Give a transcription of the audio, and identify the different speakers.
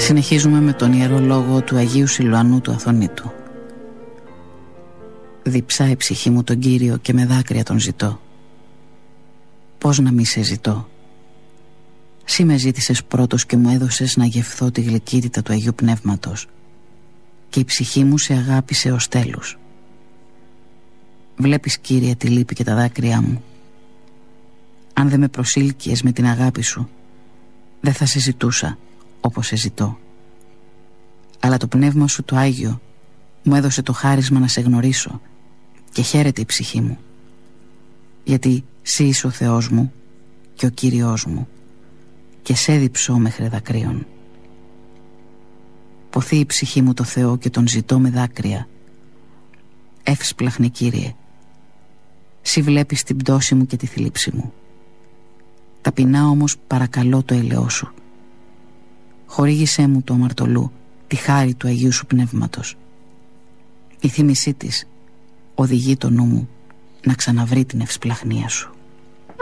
Speaker 1: Συνεχίζουμε με τον Ιερό Λόγο του Αγίου Σιλουανού του Αθωνήτου. Διψά η ψυχή μου τον Κύριο και με δάκρυα τον ζητώ. Πώς να μη σε ζητώ? Συ με ζήτησες πρώτος και μου έδωσες να γευθώ τη γλυκύτητα του Αγίου Πνεύματος, και η ψυχή μου σε αγάπησε ως τέλους. Βλέπεις, Κύριε, τη λύπη και τα δάκρυά μου. Αν δεν με προσήλκυες με την αγάπη σου, δεν θα σε ζητούσα όπως σε ζητώ. Αλλά το πνεύμα σου το Άγιο μου έδωσε το χάρισμα να σε γνωρίσω, και χαίρεται η ψυχή μου, γιατί Συ είσαι ο Θεός μου και ο Κύριος μου, και σε διψώ μέχρι δακρύων. Ποθεί η ψυχή μου το Θεό και τον ζητώ με δάκρυα. Εύσπλαχνε, Κύριε, Συ βλέπεις την πτώση μου και τη θλίψη μου. Ταπεινά όμως παρακαλώ το έλεό σου. Χορήγησέ μου το αμαρτωλού τη χάρη του Αγίου σου Πνεύματος. Η θύμησή της οδηγεί το νου μου να ξαναβρει την ευσπλαχνία σου.